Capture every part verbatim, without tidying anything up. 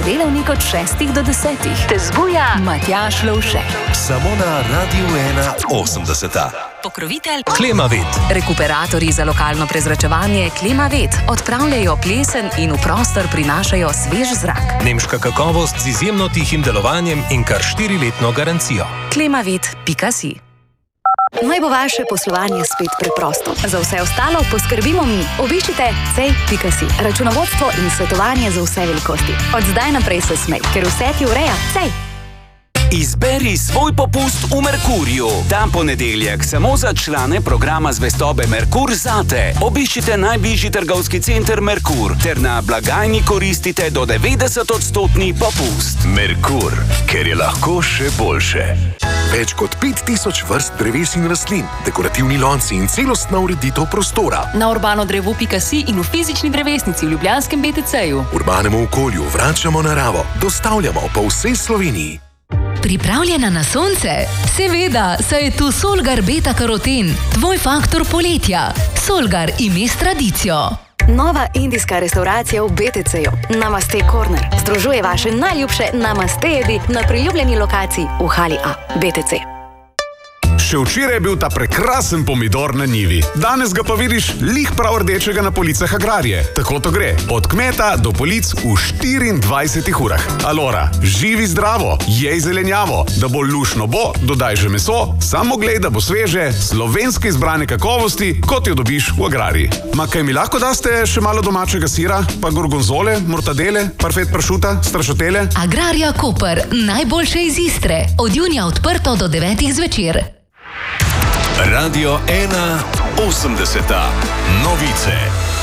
delavnik od šestih do desetih te zbuja Matjaž Lovšek. Samo na Radiu ena osemdeseta. Pokrovitelj Klimavet. Rekuperatorji za lokalno prezračevanje Klimavet odpravljajo plesen in v prostor prinašajo svež zrak. Nemška kakovost z izjemno tihim delovanjem in kar štiriletno garancijo. klimavet pika si. Naj bo vaše poslovanje spet preprosto. Za vse ostalo poskrbimo mi. Obiščite cej pika si. Računovodstvo in svetovanje za vse velikosti. Od zdaj naprej se smej, ker vse ti ureja cej. Izberi svoj popust v Merkurju. Ta ponedeljek samo za člane programa zvestobe Merkur zate. Obiščite najbližji trgovski center Merkur ter na blagajni koristite do devetdeset odstotni popust. Merkur, ker je lahko še boljše. Več kot pet tisoč vrst dreves in rastlin, dekorativni lonci in celostna ureditev prostora. Na urbanodrevo pika si in v fizični drevesnici v ljubljanskem be te ceju. Urbanemu okolju vračamo naravo. Dostavljamo po vsej Sloveniji. Pripravljena na sonce? Seveda, saj je tu Solgar Beta Karoten, tvoj faktor poletja. Solgar, ime s tradicijo. Nova indijska restauracija v be te ceju. Namaste Corner. Združuje vaše najljubše namaste jedi na priljubljeni lokaciji v hali A. be te ce. Še včeraj je bil ta prekrasen pomidor na njivi. Danes ga pa vidiš lih prav rdečega na policah Agrarije. Tako to gre. Od kmeta do polic v štiriindvajsetih urah. Alora, živi zdravo, jej zelenjavo. Da bo lušno bo, dodaj že meso, samo glej, da bo sveže, slovenske izbrane kakovosti, kot jo dobiš v Agrariji. Ma kaj mi lahko daste še malo domačega sira, pa gorgonzole, mortadele, parfet pršuta, strašotele? Agrarija Koper, najboljše iz Istre. Od junija odprto do devetih zvečer. Radio ena osemdeseta. Novice.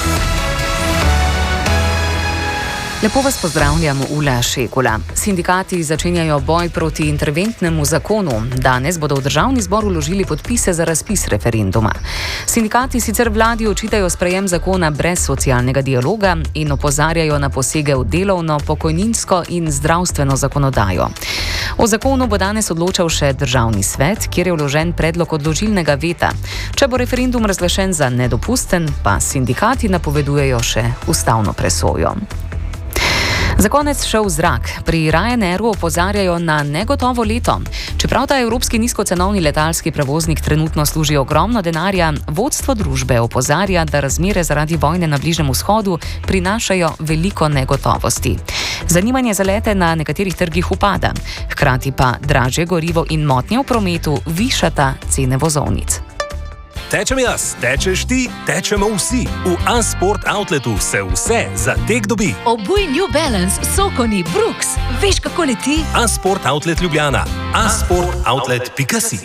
Lepo vas pozdravljam, Ula Šekula. Sindikati začenjajo boj proti interventnemu zakonu. Danes bodo v državni zbor vložili podpise za razpis referenduma. Sindikati sicer vladi očitajo sprejem zakona brez socialnega dialoga in opozarjajo na posege v delovno, pokojninsko in zdravstveno zakonodajo. O zakonu bo danes odločal še državni svet, kjer je vložen predlog odložilnega veta. Če bo referendum razglašen za nedopusten, pa sindikati napovedujejo še ustavno presojo. Za konec še v zrak. Pri Ryanairu opozarjajo na negotovo leto. Čeprav ta evropski nizkocenovni letalski prevoznik trenutno služi ogromno denarja, vodstvo družbe opozarja, da razmere zaradi vojne na Bližnjem vzhodu prinašajo veliko negotovosti. Zanimanje za lete na nekaterih trgih upada, hkrati pa dražje gorivo in motnje v prometu višata cene vozovnic. Tečem jaz, tečeš ti, tečemo vsi. V A-Sport Outletu se vse za tek dobi. Obuj New Balance, Sokoni, Brooks. Veš, kako leti? A-Sport Outlet Ljubljana. a sport outlet pika si.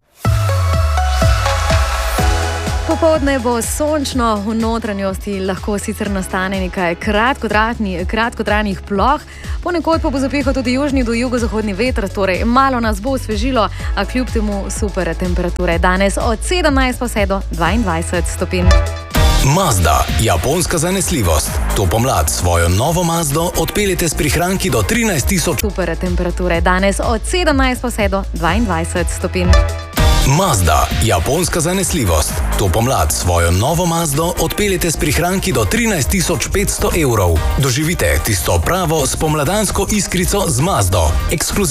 Popoldne bo sončno, v notranjosti lahko sicer nastane nekaj kratkotrajnih ploh, ponekod pa bo zapihal tudi južni do jugozahodni veter, torej malo nas bo osvežilo, a kljub temu super temperature. Danes od sedemnajst pa vse do dvaindvajset stopinj. Mazda, japonska zanesljivost. To pomlad svojo novo Mazdo odpeljete s prihranki do trinajst tisoč. Super temperature. Danes od sedemnajst pa vse do dvaindvajset stopinj. Mazda, japonska zanesljivost. To pomlad svojo novo Mazdo odpeljete s prihranki do trinajst tisoč petsto evrov. Doživite tisto pravo spomladansko iskrico z Mazdo. Ekskluzivno.